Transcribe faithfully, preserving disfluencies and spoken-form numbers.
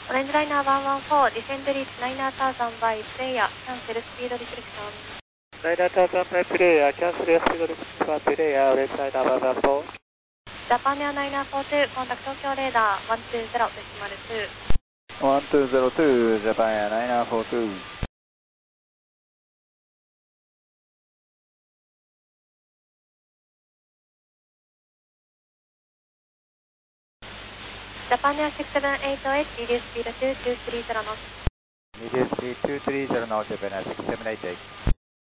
オレンジライナーワンワンフォー、ディセンドリーチナイナーターザンバイプレイヤー、キャンセルスピードリストリクション。 ナイナーターザンバイプレイヤー、キャンセルスピードリストリクションプレイヤー、オレンジライナーワンワンフォー。 ジャパンエアナイナーフォーツー、コンタクト東京レーダー、ワンツーゼロデシマルツー。 ワンツーゼロツー、ジャパンエアナイナーフォーツー。 ジャパンエアシックスセブンエイトエイト、リデューススピードツーツースリーゼロノット。 リデューススピードツースリーゼロノット、ジャパンエアシックスセブンエイトエイト。